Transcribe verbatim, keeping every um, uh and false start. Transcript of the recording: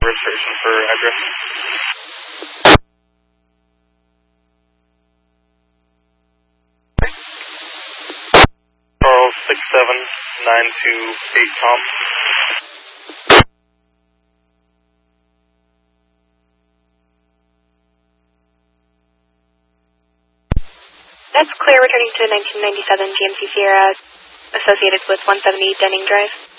Registration for address. Charles six seven nine two eight Tom. That's clear, returning to nineteen ninety-seven G M C Sierra, associated with one seventy Denning Drive.